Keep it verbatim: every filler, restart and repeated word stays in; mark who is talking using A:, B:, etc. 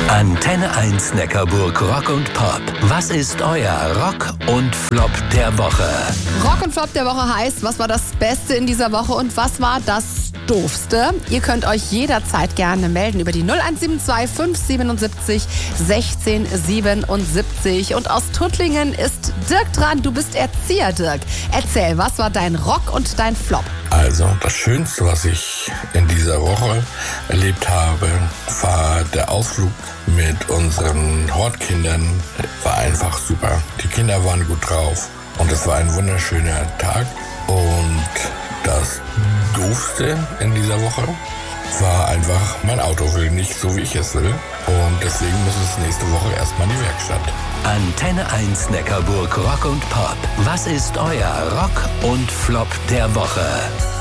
A: Antenne eins Neckarburg Rock und Pop. Was ist euer Rock und Flop der Woche?
B: Rock und Flop der Woche heißt, was war das Beste in dieser Woche und was war das Doofste? Ihr könnt euch jederzeit gerne melden über die null eins sieben zwei fünf sieben sieben sechzehn siebenundsiebzig. Und aus Tuttlingen ist Dirk dran. Du bist Erzieher, Dirk. Erzähl, was war dein Rock und dein Flop?
C: Also, das Schönste, was ich in dieser Woche erlebt habe, war der Ausflug mit unseren Hortkindern. War einfach super. Die Kinder waren gut drauf und es war ein wunderschöner Tag. Und das Doofste in dieser Woche war einfach, mein Auto will nicht so, wie ich es will. Und deswegen muss es nächste Woche erstmal in die Werkstatt.
A: Antenne eins Neckarburg Rock und Pop. Was ist euer Rock und Flop der Woche?